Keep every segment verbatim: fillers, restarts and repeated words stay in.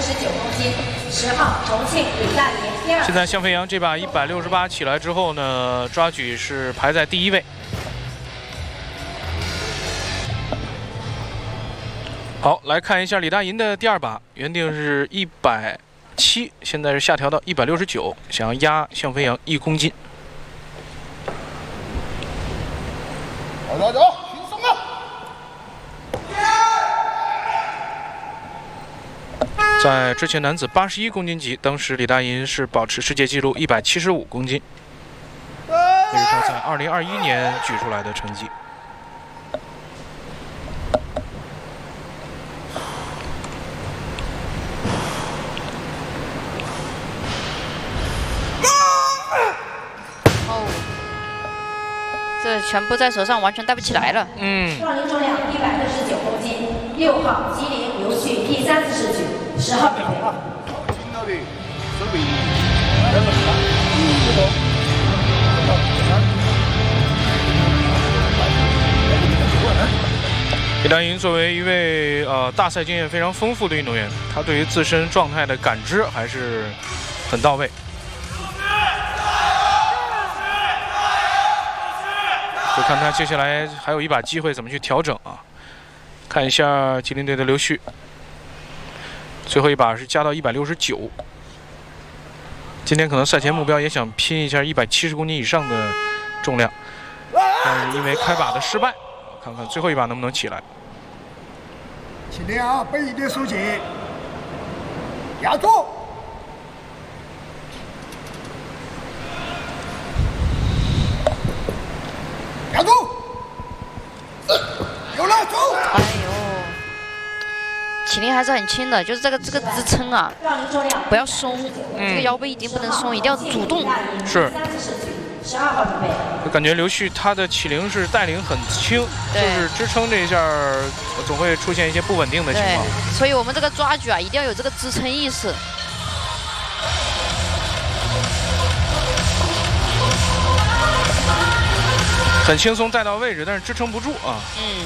十九公斤，十号重庆李大爷第二。 现在向飞扬这把一百六十八起来之后呢，抓举是排在第一位。好，来看一下李大银的第二把，原定是一百七，现在是下调到一百六十九，想要压向飞扬一公斤。 走走走，轻松啊！ 在之前男子八十一公斤级，当时李大银是保持世界纪录一百七十五公斤，这是他在二零二一年举出来的成绩。 哦，这全部在手上，完全带不起来了。 嗯。 杠铃重量一百六十九公斤，六号吉林刘旭 P 三四十举。 十号准备。 轻了的，手臂。 李大银作为一位呃大赛经验非常丰富的运动员，他对于自身状态的感知还是很到位。就看他接下来还有一把机会怎么去调整啊？看一下吉林队的刘旭。 最后一把是加到一百六十九，今天可能赛前目标也想拼一下一百七十公斤以上的重量，但是因为开把的失败，看看最后一把能不能起来。 起来啊，背一点手劲，压住，压住，有了，走。 哎呦！ 起铃还是很轻的，就是这个这个支撑啊，不要松，嗯、这个腰背一定不能松，一定要主动。 是。 十二号准备。 就感觉刘旭他的起铃是带领很轻，就是支撑这一下总会出现一些不稳定的情况。 所以我们这个抓举啊，一定要有这个支撑意识。 很轻松带到位置，但是支撑不住啊。 嗯。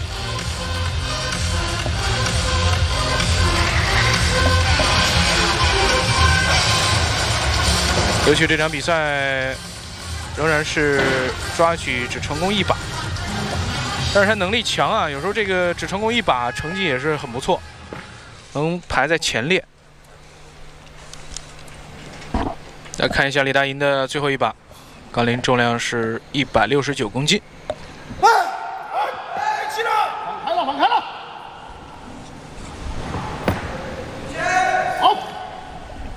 刘旭这场比赛仍然是抓举只成功一把，但是他能力强啊，有时候这个只成功一把成绩也是很不错，能排在前列。来看一下李大银的最后一把，杠铃重量是一百六十九公斤。 啊